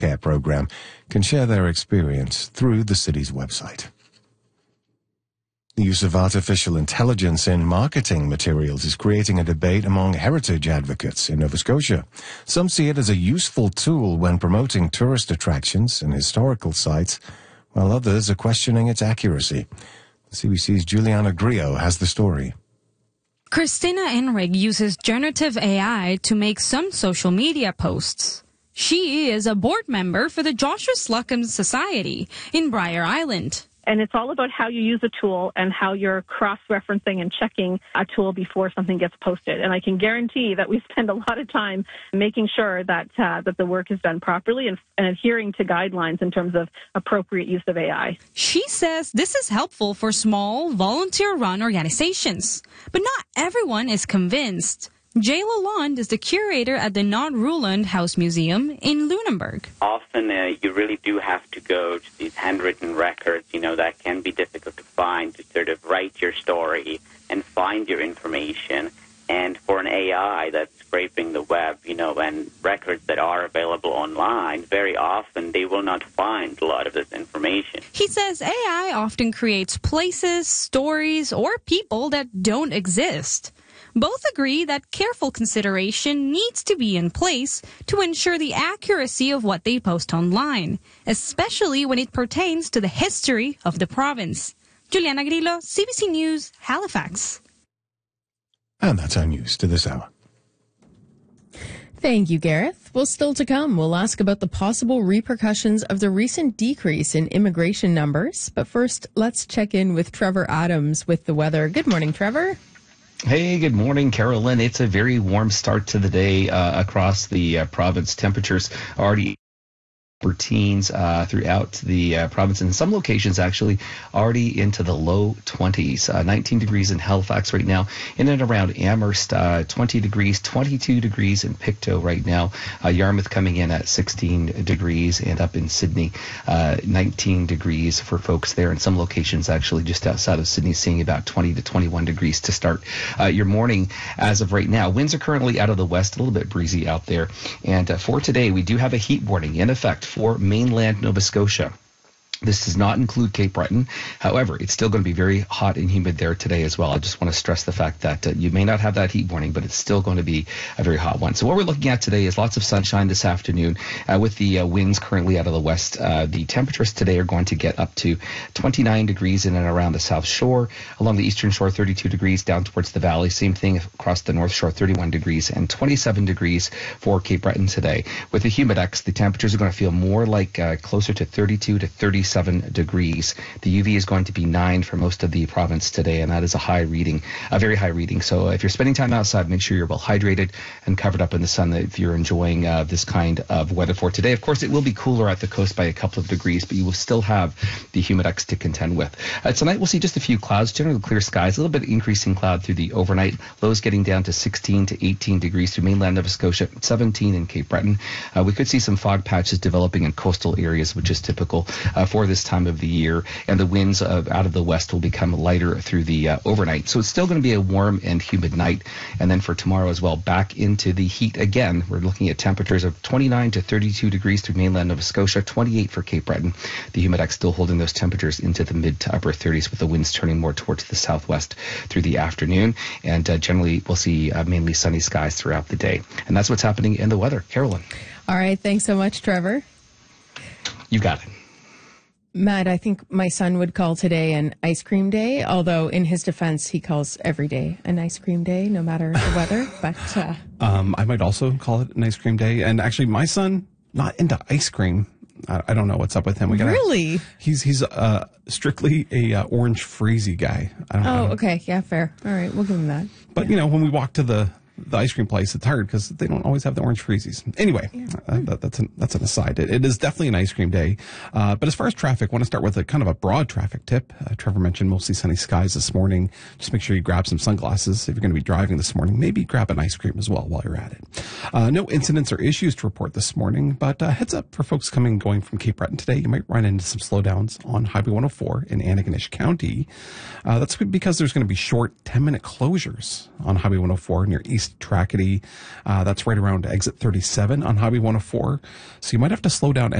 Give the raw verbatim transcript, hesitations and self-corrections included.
care program can share their experience through the city's website. The use of artificial intelligence in marketing materials is creating a debate among heritage advocates in Nova Scotia. Some see it as a useful tool when promoting tourist attractions and historical sites, while others are questioning its accuracy. C B C's Juliana Grillo has the story. Christina Enrig uses generative A I to make some social media posts. She is a board member for the Joshua Slocum Society in Briar Island. And it's all about how you use a tool and how you're cross-referencing and checking a tool before something gets posted. And I can guarantee that we spend a lot of time making sure that uh, that the work is done properly and, and adhering to guidelines in terms of appropriate use of A I. She says this is helpful for small, volunteer-run organizations. But not everyone is convinced. Jay Lalonde is the curator at the Not Ruland House Museum in Lunenburg. Often uh, you really do have to go to these handwritten records, you know, that can be difficult to find, to sort of write your story and find your information. And for an A I that's scraping the web, you know, and records that are available online, very often they will not find a lot of this information. He says A I often creates places, stories, or people that don't exist. Both agree that careful consideration needs to be in place to ensure the accuracy of what they post online, especially when it pertains to the history of the province. Juliana Grillo, C B C News, Halifax. And that's our news to this hour. Thank you, Gareth. Well, still to come, we'll ask about the possible repercussions of the recent decrease in immigration numbers. But first, let's check in with Trevor Adams with the weather. Good morning, Trevor. Hey, good morning, Carolyn. It's a very warm start to the day uh, across the uh, province. Temperatures already upper teens uh, throughout the uh, province, and in some locations actually already into the low twenties. Uh, nineteen degrees in Halifax right now, in and around Amherst, uh, twenty degrees, twenty-two degrees in Pictou right now. Uh, Yarmouth coming in at sixteen degrees, and up in Sydney, uh, nineteen degrees for folks there. In some locations actually just outside of Sydney, seeing about twenty to twenty-one degrees to start uh, your morning as of right now. Winds are currently out of the west, a little bit breezy out there. And uh, for today, we do have a heat warning in effect for mainland Nova Scotia. This does not include Cape Breton. However, it's still going to be very hot and humid there today as well. I just want to stress the fact that uh, you may not have that heat warning, but it's still going to be a very hot one. So what we're looking at today is lots of sunshine this afternoon uh, with the uh, winds currently out of the west. Uh, the temperatures today are going to get up to twenty-nine degrees in and around the South Shore. Along the eastern shore, thirty-two degrees. Down towards the valley, same thing across the North Shore, thirty-one degrees, and twenty-seven degrees for Cape Breton today. With the Humidex, the temperatures are going to feel more like uh, closer to thirty-two to thirty-seven degrees. The U V is going to be nine for most of the province today, and that is a high reading, a very high reading. So if you're spending time outside, make sure you're well hydrated and covered up in the sun if you're enjoying uh, this kind of weather for today. Of course, it will be cooler at the coast by a couple of degrees, but you will still have the Humidex to contend with. Uh, tonight, we'll see just a few clouds, generally clear skies, a little bit increasing cloud through the overnight. Lows getting down to sixteen to eighteen degrees through mainland Nova Scotia, seventeen in Cape Breton. Uh, we could see some fog patches developing in coastal areas, which is typical uh, for this time of the year, and the winds uh, out of the west will become lighter through the uh, overnight. So it's still going to be a warm and humid night. And then for tomorrow as well, back into the heat again. We're looking at temperatures of twenty-nine to thirty-two degrees through mainland Nova Scotia, twenty-eight for Cape Breton. The Humidex still holding those temperatures into the mid to upper thirties, with the winds turning more towards the southwest through the afternoon. And uh, generally, we'll see uh, mainly sunny skies throughout the day. And that's what's happening in the weather. Carolyn. All right. Thanks so much, Trevor. You got it. Matt, I think my son would call today an ice cream day, although in his defense, he calls every day an ice cream day, no matter the weather. But uh... um, I might also call it an ice cream day. And actually, my son, not into ice cream. I, I don't know what's up with him. We gotta, really? He's he's uh, strictly a uh, orange freezy guy. I don't, oh, I don't, okay. Yeah, fair. All right. We'll give him that. But, yeah. you know, when we walk to the the ice cream place, it's hard because they don't always have the orange freezies. Anyway, yeah. uh, that, that's an that's an aside. It, it is definitely an ice cream day. Uh, but as far as traffic, I want to start with a kind of a broad traffic tip. Uh, Trevor mentioned mostly sunny skies this morning. Just make sure you grab some sunglasses if you're going to be driving this morning. Maybe grab an ice cream as well while you're at it. Uh, no incidents or issues to report this morning, but uh, heads up for folks coming and going from Cape Breton today. You might run into some slowdowns on Highway one oh four in Antigonish County. Uh, that's because there's going to be short ten-minute closures on Highway one oh four near East east, Trackety. Uh, that's right around exit thirty-seven on Highway one oh four. So you might have to slow down